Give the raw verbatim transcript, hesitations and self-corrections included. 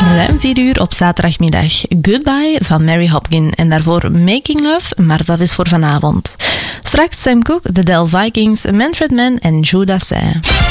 Ruim vier uur op zaterdagmiddag. Goodbye van Mary Hopkin. En daarvoor Making Love, maar dat is voor vanavond. Straks Sam Cooke, The Del Vikings, Manfred Mann en Judas Dassin.